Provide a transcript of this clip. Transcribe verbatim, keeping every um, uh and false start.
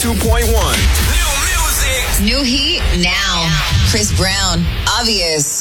two point one. New music. New heat now. Chris Brown. Obvious.